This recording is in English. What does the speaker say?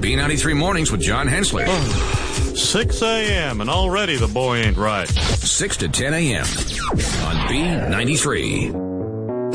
B93 Mornings with John Hensler. 6 a.m. and already the boy ain't right. 6 to 10 a.m. on B93.